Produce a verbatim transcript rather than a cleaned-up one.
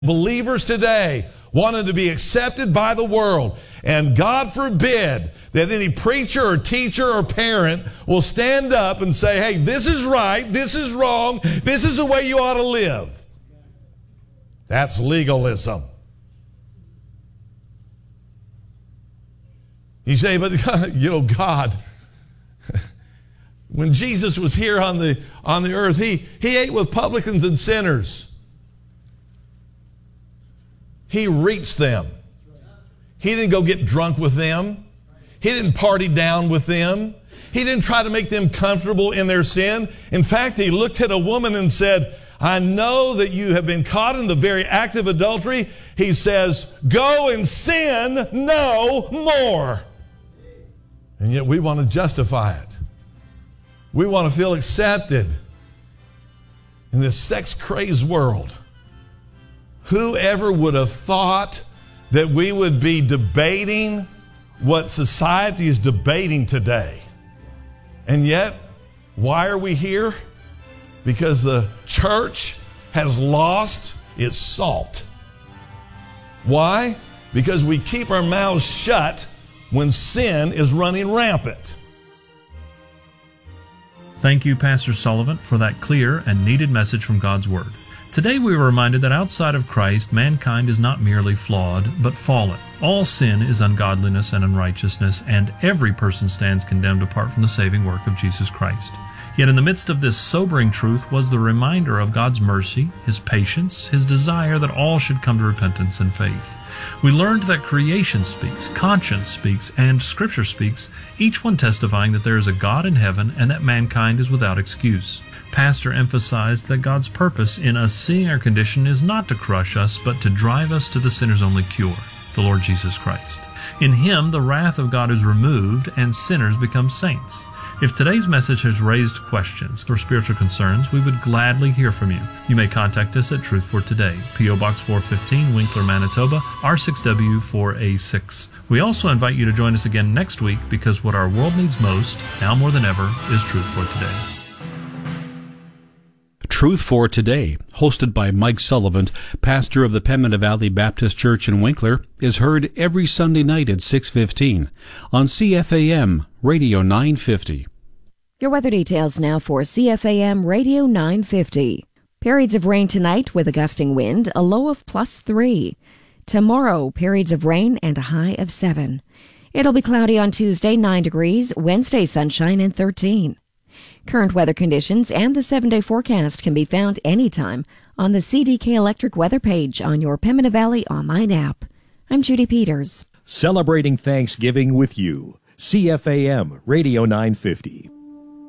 Believers today wanted to be accepted by the world. And God forbid that any preacher or teacher or parent will stand up and say, hey, this is right, this is wrong, this is the way you ought to live. That's legalism. You say, but God, you know, God, when Jesus was here on the, on the earth, he, he ate with publicans and sinners. He reached them. He didn't go get drunk with them. He didn't party down with them. He didn't try to make them comfortable in their sin. In fact, he looked at a woman and said, I know that you have been caught in the very act of adultery. He says, go and sin no more. And yet we want to justify it. We want to feel accepted in this sex-crazed world. Whoever would have thought that we would be debating what society is debating today? And yet, why are we here? Because the church has lost its salt. Why? Because we keep our mouths shut when sin is running rampant. Thank you, Pastor Sullivan, for that clear and needed message from God's Word. Today we were reminded that outside of Christ, mankind is not merely flawed, but fallen. All sin is ungodliness and unrighteousness, and every person stands condemned apart from the saving work of Jesus Christ. Yet in the midst of this sobering truth was the reminder of God's mercy, His patience, His desire that all should come to repentance and faith. We learned that creation speaks, conscience speaks, and Scripture speaks, each one testifying that there is a God in heaven and that mankind is without excuse. Pastor emphasized that God's purpose in us seeing our condition is not to crush us, but to drive us to the sinner's only cure, the Lord Jesus Christ. In Him, the wrath of God is removed and sinners become saints. If today's message has raised questions or spiritual concerns, we would gladly hear from you. You may contact us at Truth for Today, P O Box four fifteen, Winkler, Manitoba, R six W four A six. We also invite you to join us again next week, because what our world needs most, now more than ever, is Truth for Today. Truth for Today, hosted by Mike Sullivan, pastor of the Pembina Valley Baptist Church in Winkler, is heard every Sunday night at six fifteen on C F A M Radio nine fifty. Your weather details now for C F A M Radio nine fifty. Periods of rain tonight with a gusting wind, a low of plus three. Tomorrow, periods of rain and a high of seven. It'll be cloudy on Tuesday, nine degrees, Wednesday sunshine and thirteen. Current weather conditions and the seven-day forecast can be found anytime on the C D K Electric weather page on your Pembina Valley online app. I'm Judy Peters. Celebrating Thanksgiving with you. C F A M Radio nine fifty.